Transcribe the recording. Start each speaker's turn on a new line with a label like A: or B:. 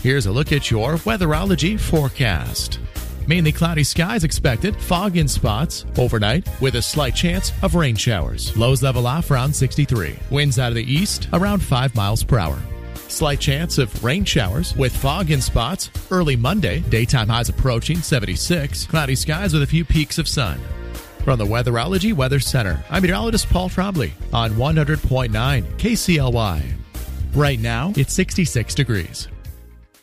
A: Here's a look at your Weatherology forecast. Mainly cloudy skies expected, fog in spots overnight with a slight chance of rain showers. Lows level off around 63. Winds out of the east around 5 miles per hour. Slight chance of rain showers with fog in spots early Monday. Daytime highs approaching 76. Cloudy skies with a few peaks of sun. From the Weatherology Weather Center, I'm meteorologist Paul Trombley on 100.9 KCLY. Right now, it's 66 degrees.